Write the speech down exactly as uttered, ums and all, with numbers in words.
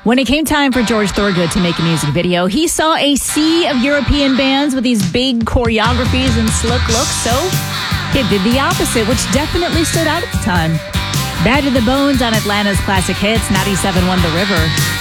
When it came time for George Thorogood to make a music video, he saw a sea of European bands with these big choreographies and slick looks, so he did the opposite, which definitely stood out at the time. Bad to the Bones on Atlanta's classic hits, ninety-seven point one The River.